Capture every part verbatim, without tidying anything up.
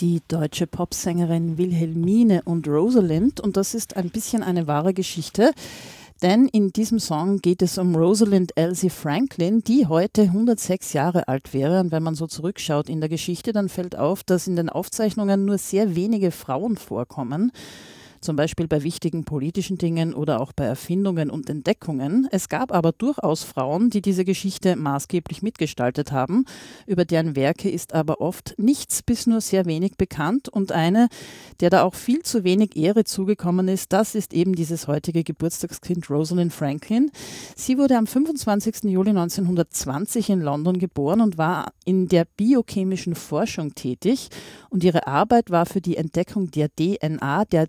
die deutsche Popsängerin Wilhelmine und Rosalind, und das ist ein bisschen eine wahre Geschichte, denn in diesem Song geht es um Rosalind Elsie Franklin, die heute hundertsechs Jahre alt wäre, und wenn man so zurückschaut in der Geschichte, dann fällt auf, dass in den Aufzeichnungen nur sehr wenige Frauen vorkommen. Zum Beispiel bei wichtigen politischen Dingen oder auch bei Erfindungen und Entdeckungen. Es gab aber durchaus Frauen, die diese Geschichte maßgeblich mitgestaltet haben. Über deren Werke ist aber oft nichts bis nur sehr wenig bekannt. Und eine, der da auch viel zu wenig Ehre zugekommen ist, das ist eben dieses heutige Geburtstagskind Rosalind Franklin. Sie wurde am fünfundzwanzigsten Juli neunzehnhundertzwanzig in London geboren und war in der biochemischen Forschung tätig. Und ihre Arbeit war für die Entdeckung der D N A, der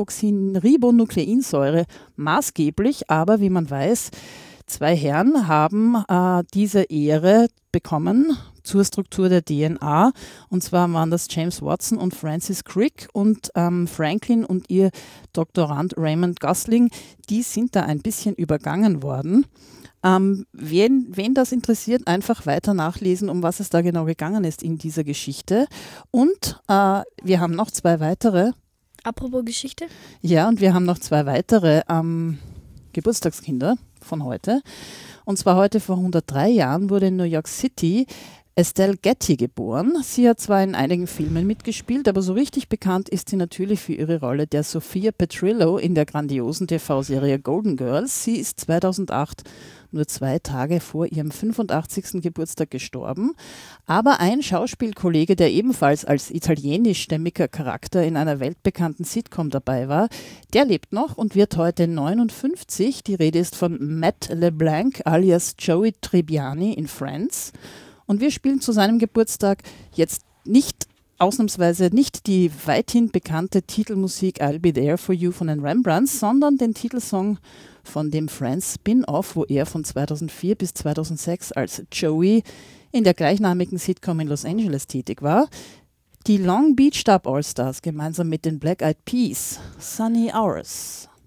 Desoxyribonukleinsäure, maßgeblich. Aber wie man weiß, zwei Herren haben äh, diese Ehre bekommen zur Struktur der D N A. Und zwar waren das James Watson und Francis Crick, und ähm, Franklin und ihr Doktorand Raymond Gosling, die sind da ein bisschen übergangen worden. Ähm, wen, wen das interessiert, einfach weiter nachlesen, um was es da genau gegangen ist in dieser Geschichte. Und äh, wir haben noch zwei weitere. Apropos Geschichte? Ja, und wir haben noch zwei weitere ähm, Geburtstagskinder von heute. Und zwar heute vor hundertdrei Jahren wurde in New York City Estelle Getty geboren. Sie hat zwar in einigen Filmen mitgespielt, aber so richtig bekannt ist sie natürlich für ihre Rolle der Sophia Petrillo in der grandiosen T V-Serie Golden Girls. Sie ist zweitausendacht, nur zwei Tage vor ihrem fünfundachtzigsten Geburtstag gestorben. Aber ein Schauspielkollege, der ebenfalls als italienischstämmiger Charakter in einer weltbekannten Sitcom dabei war, der lebt noch und wird heute neunundfünfzig. Die Rede ist von Matt LeBlanc alias Joey Tribbiani in Friends. Und wir spielen zu seinem Geburtstag jetzt nicht, ausnahmsweise nicht die weithin bekannte Titelmusik I'll Be There For You von den Rembrandts, sondern den Titelsong von dem Friends Spin-Off, wo er von zweitausendvier bis zweitausendsechs als Joey in der gleichnamigen Sitcom in Los Angeles tätig war. Die Long Beach Dub All-Stars gemeinsam mit den Black Eyed Peas, Sunny Hours.